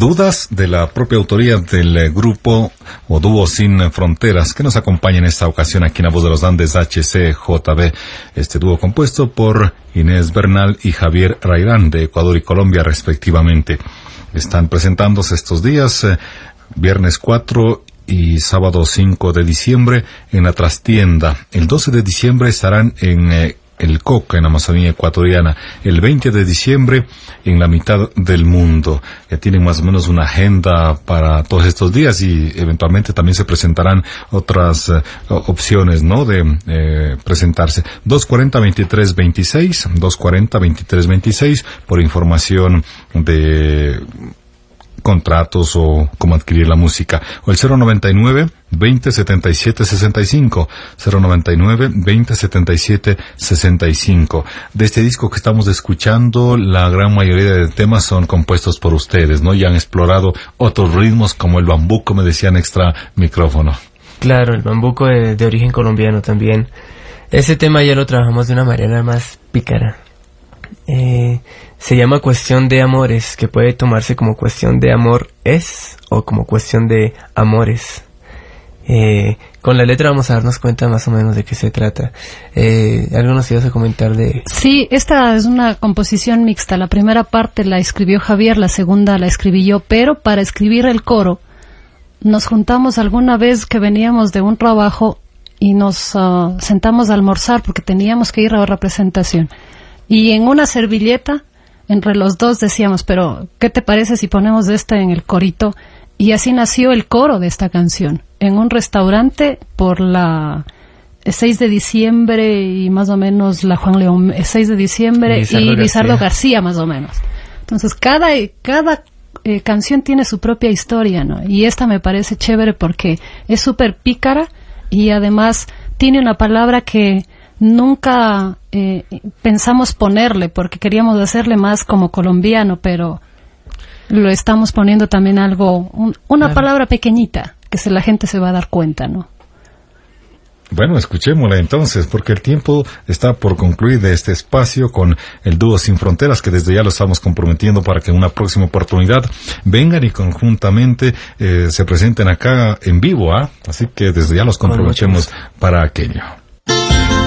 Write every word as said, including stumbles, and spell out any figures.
dudas de la propia autoría del eh, grupo o dúo Sin Fronteras, que nos acompaña en esta ocasión aquí en La Voz de los Andes, H C J B, este dúo compuesto por Inés Bernal y Javier Rairán, de Ecuador y Colombia respectivamente. Están presentándose estos días, eh, viernes cuatro y sábado cinco de diciembre en la Trastienda. El doce de diciembre estarán en eh, el Coca, en Amazonía ecuatoriana. El veinte de diciembre en la mitad del mundo. Ya tienen más o menos una agenda para todos estos días y eventualmente también se presentarán otras eh, opciones, ¿no? De eh, presentarse. dos cuarenta, veintitrés veintiséis, dos cuarenta, veintitrés veintiséis, por información de contratos o cómo adquirir la música, o el cero noventa y nueve, veinte, setenta y siete, sesenta y cinco, cero noventa y nueve, veinte, setenta y siete, sesenta y cinco. De este disco que estamos escuchando, la gran mayoría de temas son compuestos por ustedes, ¿no? Y han explorado otros ritmos como el bambuco, me decían extra micrófono. Claro, el bambuco de, de origen colombiano también. Ese tema ya lo trabajamos de una manera más pícara. Eh, se llama Cuestión de Amores, que puede tomarse como cuestión de amor es o como cuestión de amores. Eh, con la letra vamos a darnos cuenta más o menos de qué se trata. Eh, ¿Algo nos ibas a comentar de...? Sí, esta es una composición mixta. La primera parte la escribió Javier, la segunda la escribí yo, pero para escribir el coro nos juntamos alguna vez que veníamos de un trabajo y nos uh, sentamos a almorzar porque teníamos que ir a otra presentación. Y en una servilleta, entre los dos decíamos, pero ¿qué te parece si ponemos esta en el corito? Y así nació el coro de esta canción, en un restaurante por la seis de diciembre y más o menos la Juan León, seis de diciembre Lizardo y Lizardo García. García más o menos. Entonces cada, cada eh, canción tiene su propia historia, ¿no? Y esta me parece chévere porque es súper pícara y además tiene una palabra que nunca eh, pensamos ponerle porque queríamos hacerle más como colombiano, pero lo estamos poniendo también algo, un, una claro. palabra pequeñita que se, la gente se va a dar cuenta, ¿no? Bueno, escuchémosla entonces, porque el tiempo está por concluir de este espacio con el dúo Sin Fronteras, que desde ya lo estamos comprometiendo para que en una próxima oportunidad vengan y conjuntamente eh, se presenten acá en vivo, ¿ah? ¿eh? Así que desde ya los comprometemos para aquello.